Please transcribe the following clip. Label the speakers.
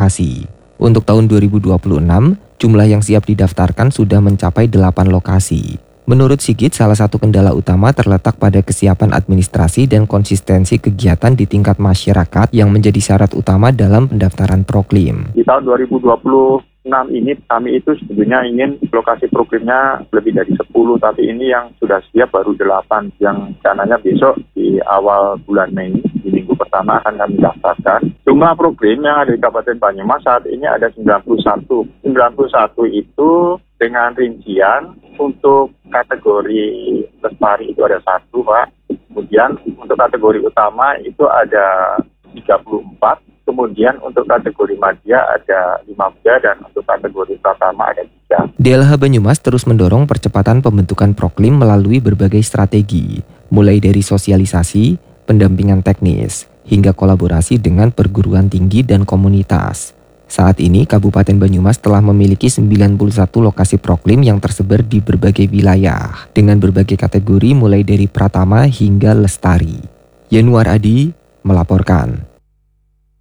Speaker 1: lokasi. Untuk tahun 2026, jumlah yang siap didaftarkan sudah mencapai 8 lokasi. Menurut Sigit, salah satu kendala utama terletak pada kesiapan administrasi dan konsistensi kegiatan di tingkat masyarakat yang menjadi syarat utama dalam pendaftaran Proklim.
Speaker 2: Di tahun 2026 ini kami itu sebetulnya ingin lokasi Proklimnya lebih dari 10, tapi ini yang sudah siap baru 8, yang rencananya besok di awal bulan Mei, di minggu pertama akan kami daftarkan. Jumlah Proklim yang ada di Kabupaten Banyumas saat ini ada 91. 91 itu dengan rincian untuk kategori lestari itu ada 1, Pak. Kemudian untuk kategori utama itu ada 34. Kemudian untuk kategori madya ada 15 dan untuk kategori pratama ada 3.
Speaker 1: DLH Banyumas terus mendorong percepatan pembentukan Proklim melalui berbagai strategi, mulai dari sosialisasi, pendampingan teknis, hingga kolaborasi dengan perguruan tinggi dan komunitas. Saat ini, Kabupaten Banyumas telah memiliki 91 lokasi Proklim yang tersebar di berbagai wilayah, dengan berbagai kategori mulai dari pratama hingga lestari. Yanuar Adi melaporkan.